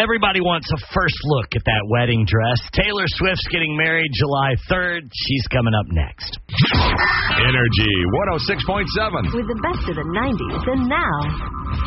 Everybody wants a first look at that wedding dress. Taylor Swift's getting married July 3rd. She's coming up next. Energy 106.7. With the best of the 90s and now.